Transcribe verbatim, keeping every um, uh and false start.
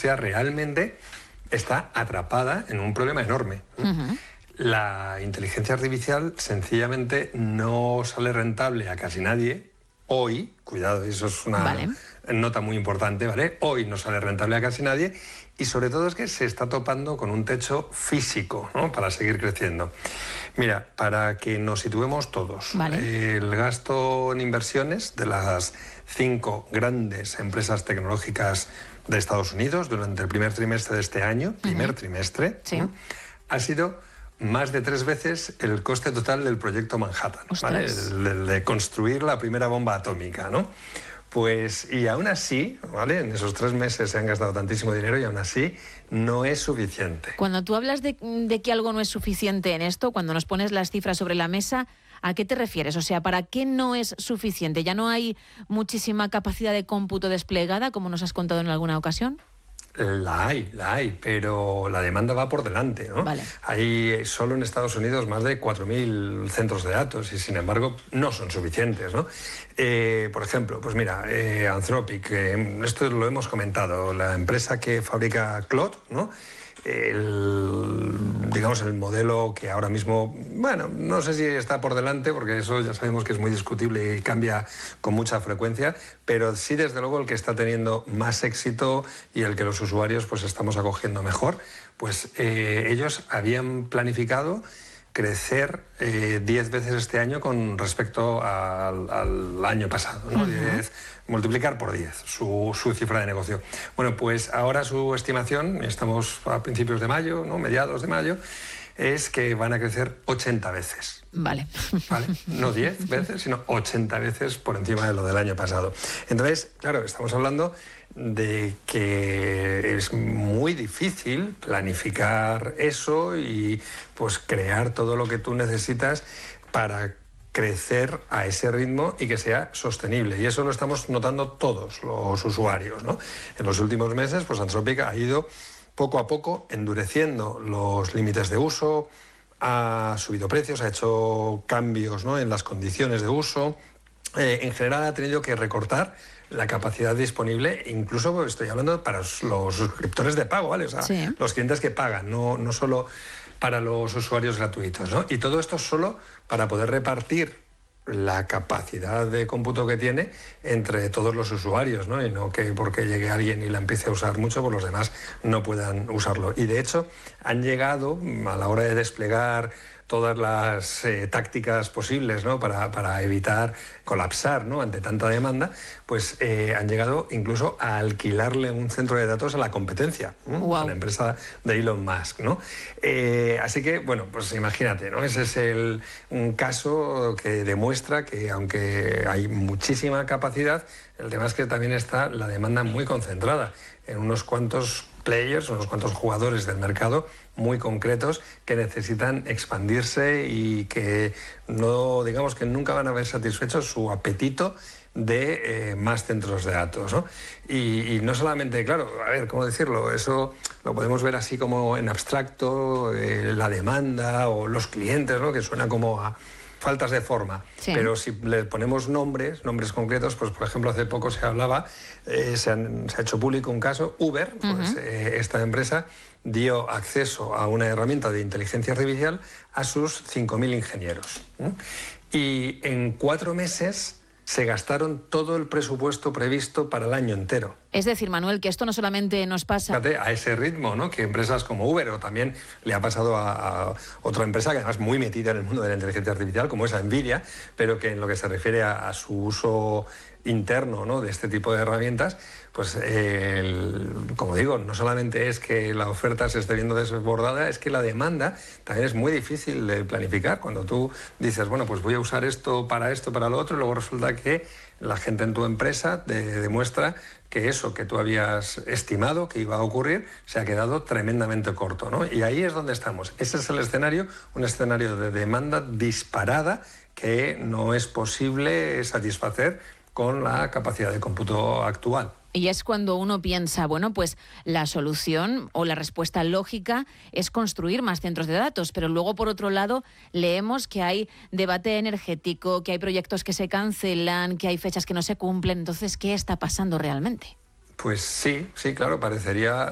industria realmente está atrapada en un problema enorme. Uh-huh. La inteligencia artificial sencillamente no sale rentable a casi nadie. Hoy, cuidado, eso es una vale. nota muy importante, ¿vale? Hoy no sale rentable a casi nadie y sobre todo es que se está topando con un techo físico, ¿no? Para seguir creciendo. Mira, para que nos situemos todos, vale. el gasto en inversiones de las cinco grandes empresas tecnológicas de Estados Unidos durante el primer trimestre de este año, primer uh-huh. trimestre, sí. ¿no? ha sido más de tres veces el coste total del proyecto Manhattan, ¿vale? el, el de construir la primera bomba atómica, ¿no? Pues, y aún así, ¿vale? En esos tres meses se han gastado tantísimo dinero y aún así no es suficiente. Cuando tú hablas de, de que algo no es suficiente en esto, cuando nos pones las cifras sobre la mesa, ¿a qué te refieres? O sea, ¿para qué no es suficiente? ¿Ya no hay muchísima capacidad de cómputo desplegada, como nos has contado en alguna ocasión? La hay, la hay, pero la demanda va por delante, ¿no? Vale. Hay solo en Estados Unidos más de cuatro mil centros de datos y, sin embargo, no son suficientes, ¿no? Eh, por ejemplo, pues mira, eh, Anthropic, eh, esto lo hemos comentado, la empresa que fabrica Claude, ¿no? El, digamos, el modelo que ahora mismo, bueno, no sé si está por delante, porque eso ya sabemos que es muy discutible y cambia con mucha frecuencia, pero sí, desde luego, el que está teniendo más éxito y el que los usuarios pues estamos acogiendo mejor, pues eh, ellos habían planificado crecer eh, diez veces este año con respecto al, al año pasado, ¿no? Uh-huh. diez, multiplicar por diez su, su cifra de negocio. Bueno, pues ahora su estimación, estamos a principios de mayo, ¿no? mediados de mayo, es que van a crecer ochenta veces. Vale. ¿Vale? No diez veces, sino ochenta veces por encima de lo del año pasado. Entonces, claro, estamos hablando de que es muy difícil planificar eso y pues crear todo lo que tú necesitas para crecer a ese ritmo y que sea sostenible. Y eso lo estamos notando todos los usuarios, ¿no? En los últimos meses, pues Anthropic ha ido poco a poco endureciendo los límites de uso, ha subido precios, ha hecho cambios, ¿no? en las condiciones de uso. Eh, en general ha tenido que recortar la capacidad disponible, incluso estoy hablando para los suscriptores de pago, ¿vale? O sea, sí. los clientes que pagan, no, no solo para los usuarios gratuitos, ¿no? Y todo esto solo para poder repartir la capacidad de cómputo que tiene entre todos los usuarios, ¿no? Y no que porque llegue alguien y la empiece a usar mucho, pues los demás no puedan usarlo. Y de hecho han llegado a la hora de desplegar todas las eh, tácticas posibles, ¿no? para, para evitar colapsar, ¿no? ante tanta demanda, pues eh, han llegado incluso a alquilarle un centro de datos a la competencia, ¿no? wow. a la empresa de Elon Musk, ¿no? Eh, así que, bueno, pues imagínate, ¿no? Ese es el, un caso que demuestra que aunque hay muchísima capacidad, el tema es que también está la demanda muy concentrada en unos cuantos players, unos cuantos jugadores del mercado muy concretos que necesitan expandirse y que no, digamos que nunca van a ver satisfecho su apetito de eh, más centros de datos, ¿no? Y, y no solamente, claro, a ver, ¿cómo decirlo? Eso lo podemos ver así como en abstracto, eh, la demanda o los clientes, ¿no? Que suena como a faltas de forma, sí. pero si le ponemos nombres, nombres concretos, pues por ejemplo hace poco se hablaba, eh, se, han, se ha hecho público un caso, Uber, uh-huh. pues eh, esta empresa dio acceso a una herramienta de inteligencia artificial a sus cinco mil ingenieros. ¿eh? Y en cuatro meses se gastaron todo el presupuesto previsto para el año entero. Es decir, Manuel, que esto no solamente nos pasa... Fíjate, a ese ritmo, ¿no? Que empresas como Uber, o también le ha pasado a, a otra empresa que además muy metida en el mundo de la inteligencia artificial, como es Nvidia, pero que en lo que se refiere a, a su uso interno, ¿no? de este tipo de herramientas, pues eh, el, como digo, no solamente es que la oferta se esté viendo desbordada, es que la demanda también es muy difícil de planificar. Cuando tú dices, bueno, pues voy a usar esto para esto, para lo otro, y luego resulta que la gente en tu empresa te demuestra que eso que tú habías estimado que iba a ocurrir se ha quedado tremendamente corto, ¿no? Y ahí es donde estamos. Ese es el escenario, un escenario de demanda disparada que no es posible satisfacer con la capacidad de cómputo actual. Y es cuando uno piensa, bueno, pues la solución o la respuesta lógica es construir más centros de datos, pero luego, por otro lado, leemos que hay debate energético, que hay proyectos que se cancelan, que hay fechas que no se cumplen. Entonces, ¿qué está pasando realmente? Pues sí, sí, claro, parecería